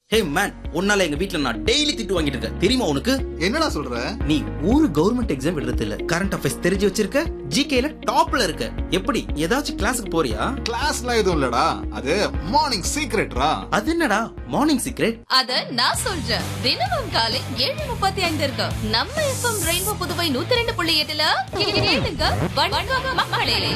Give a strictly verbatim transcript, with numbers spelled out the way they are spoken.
Hey man, உன்னால எங்க வீட்ல நான் டெய்லி திட்டு வாங்கிட்டு இருக்கேன் தெரியுமா உனக்கு? என்னடா சொல்ற? நீ ஒரு கவர்மெண்ட் எக்ஸாம் எழுதுறது இல்ல, கரண்ட் அஃபேர்ஸ் தெரிஞ்சு வச்சிருக்க, ஜிகேல டாப்ல இருக்க. எப்படி ஏதாச்சும் கிளாஸுக்கு போறியா? கிளாஸ்லாம் எதுவும் இல்லடா, அது மார்னிங் சீக்ரெட்ரா. அது என்னடா மார்னிங் சீக்ரெட்? அத நான் சொல்றேன். தினமும் காலை ஏழு முப்பத்தி ஐந்து இருக்கு நம்ம எஃப்எம் ரெயின்போ புதுவை நூத்தி ரெண்டு புள்ளி எட்டுல கேளுங்க. வணக்கம் மக்களே.